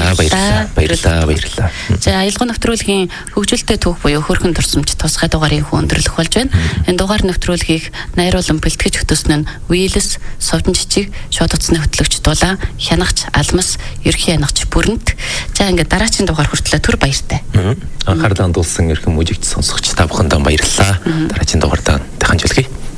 Баярлалаа. За аялал нэвтрүүлгийн хөгжилтэй түүх буюу хөрхөн дурсамж тусгай дугаарыг өндөрлөх болж байна. Энэ дугаар нэвтрүүлгийг найруулан бэлтгэж хөтөсөн нь Уилс, Совдон Жижиг, Шууд утасны хөтлөгч Дулаан, Хянагч Алмас, Ерхий Хянагч Бүрэнт. За ингээд дараагийн дугаар хүртлээ түр баяртай. Анхаарлаа хандуулсан эрхэм мужигч сонсогч та бүхэндээ баярлалаа. Дараагийн дугаартаа таханжуулъя.